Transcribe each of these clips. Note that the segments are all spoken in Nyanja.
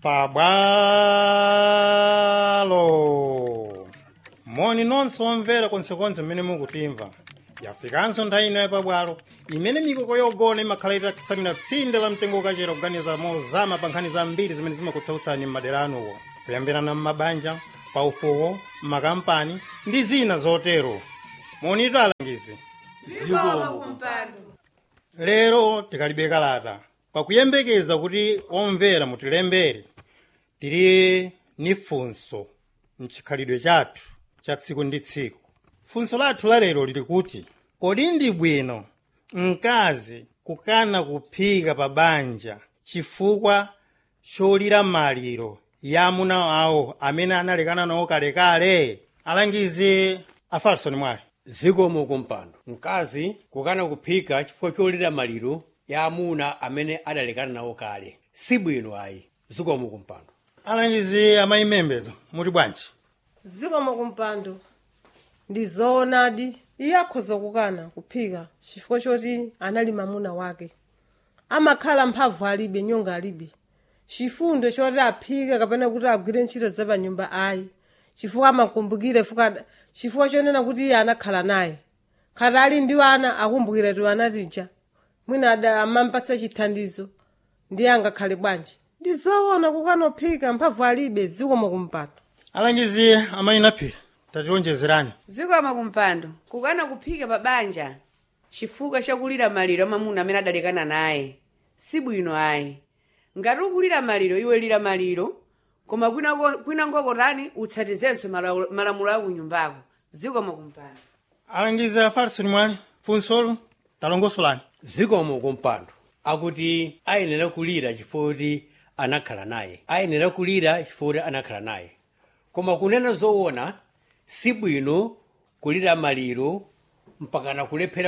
pabwalo moni nonse omvera konsekonse mmene mukutimva yafikanso nthawi ino yapabwalo imene mikoko yogona imakhala itatsamira tsinde la mtengo ukachera kuganiza mozama pa nkhani zambiri zimene zimakutsautsani m'madera anuwo kuyambirana m'mabanja paufuwo m'makampani ndi zina zotero monitu alangizi lero tikalibe kalata pakuyembekeza kuti omvera mutilembere tili ni funso mchikhalidwe chathu cha tsiku ndi tsiku. Funso lathu la lero lili kuti kodi ndi bwino mkazi kukana kuphika pa banja chifukwa cholira maliro ya amuna awo amene analekana nawo kalekale? Alangizi Afarson Mwale. Zikomo kumpando. Mkazi kukana kuphika chifukwa cholira maliro ya amuna amene adalekana nawo kale si bwino ayi. Zikomo kumpando. Alangizi amayimembeza muti bwanji? Zikomo kumpando. Ndizoonadi iye akhoza kukana kuphika chifukwa choti anali mamuna wake. Amakhala mphamvu alibe nyonga alibe. Chifundo choti aphike kapena kuti agwire ntchito za pa nyumba ayi. Chifukwa amakumbukire chifukwa chonena kuti iye anakhala naye. Khati ali ndi ana akumbukire tu anatija. Mwina amampatsa chithandizo ndiye angakhale bwanji. Ndizoona kukana kuphika mphamvu alibe. Zikomo kumpando. Alangizi amayinaphira tationjezerani. Zikomo kumpando. Kukana kuphika pa banja chifukwa chakulira maliro mamuna amene adalekana naye si bwino ayi. Ngati ukulira maliro iwe lira maliro koma kwina ngokotani utsatizenso malamulo a kunyumbako. Zikomo kumpando. Alangizi Afarson Mwale funsolo talongosolani. Zikomo kumpando. Akuti ayenera kulira chifukwa anakhala naye. Ayenera kulira chifukwa anakhala naye. Koma kunena zoona si bwino kulira maliro mpakana kulephera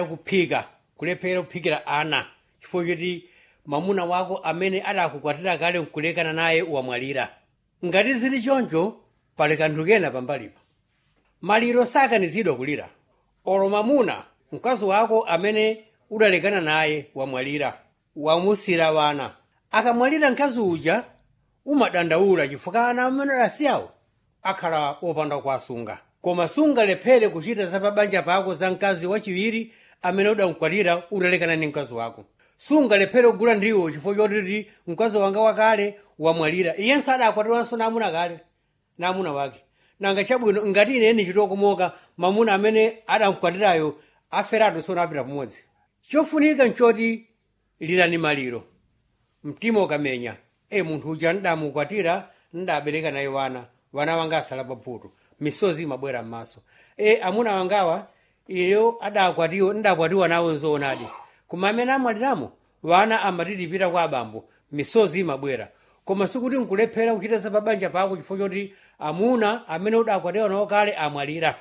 kuphikira ana chifukwa choti mamuna wako amene adakukwatira kale nkulekana naye wamwalira. Ngati zili choncho pali kanthu kena pambalipa. Maliro sakanizidwa kulira. Olo mamuna mkazi wako amene udalekana naye wamwalira wamusira wana. Akamwalira mkazi uja umadandaula chifukwa ana amene adasiyawo akhala opanda kuwasunga. Koma sungalephere kuchita za pabanja pako za mkazi wachiwiri amene udamkwatira udalekana ndi mkazi wako. Sungalephere kugula ndiwo chifukwa choti mkazi wanga wakale wamwalira. Iyenso adakwatiranso namuna kale namuna wake. Nanga chabwino ngati ine chitokomoka mamuna amene adamkwatirayo aferatu sona apita pamodzi. Chofunika nchoti lirani maliro. Mtima ukamenya munthu uja ndamukwatira ndabereka naye wana wanga asala paputo misozi mabwera m'maso. Amuna wangawa iyo ndakwatiwa nawo nzoonadi. Koma amene amwaliramo wana amatitipita kwa abambo misozi mabwera. Koma sikuti nkulephera kuchita za pabanja pako chifukwa choti amuna amene udakwatiwa nawo kale amwalira.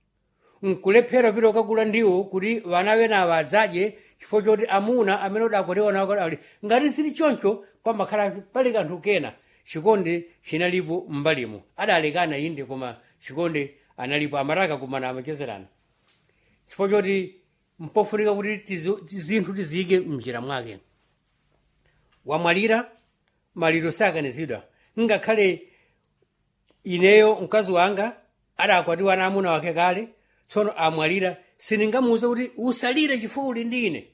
Nkulephera pita ukagula ndiwo kuti wana wena adzaje chifukwa choti amuna amene udakwatiwa nawo kale. Ngati sili choncho pamakhala pali kanthu kena. Chikondi chinalipo mbalimo. Adalekana inde koma chikondi analipo amaraka kumana amachezerana. Chifukwa choti mpofunika kuti zinthu tiziyike m'njira mwake. Wamwalira maliro sakanizidwa. Ngakhale ineyo mkazi wanga adakwatiwa na amuna wake kale tsono amwalira siningamuwuza kuti usalire chifukwa uli ndi ine.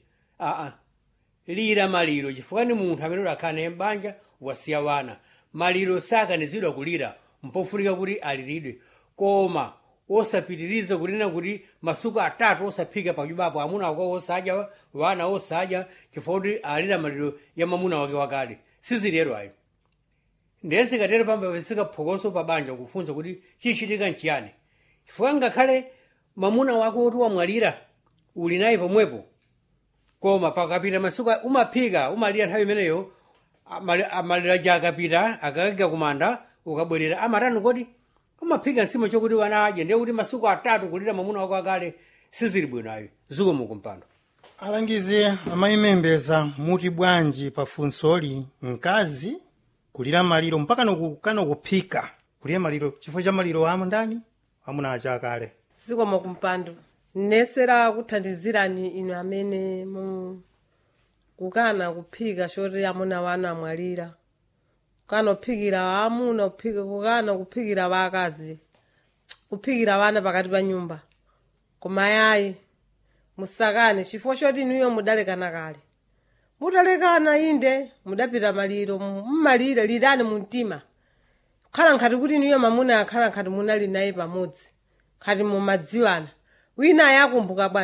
Lira maliro chifukwa ni munthu amene udakhala m'banja wasiya wana. Maliro sakanizidwa kulira mpofunika kuti aliridwe. Koma osapitiriza kunena kuti masuku atatu osaphika pajubapo amuna wako osadya wana osadya chifukwa kuti alira maliro ya mamuna wake wakale. Sizilero ayo. Ndiyese katero pamba pesika phokoso pabanja kufunsa kuti chichitika nchiyani. Chifukwa ngakhale mamuna wako kuti wamwalira uli naye pomwepo. Koma pakapita masuku umaphika umalira nthawi imeneyo amalira jakapita akakika kumanda ukabwerera amatanu kodi umaphika nsima chokuti wana adye ndiye kuti masuku atatu kulira mamuna wako akale sizili bwino ayo. Zikomo kumpando. Alangizi amayimembeza muti bwanji pa funsoli mkazi kulira maliro mpaka nokukana kuphika kulira maliro chifukwa cha maliro amu ndani amuna acha akale. Zikomo kumpando. Nesera kuthandizirani inu amene kukana kuphika choti amuna wana amwalira kana kuphikira waamuna kukana kuphikira wakazi kuphikira wana pakati pa nyumba koma yayi musakane chifukwa choti inuyo mudalekana kale mutalekana inde mudapita maliro mmalire lirani mu mtima khala nkhati kuti inuyo mamuna akhala nkhati munali naye pamodzi nkhati mumadziwana wina ayakumbuka bwanji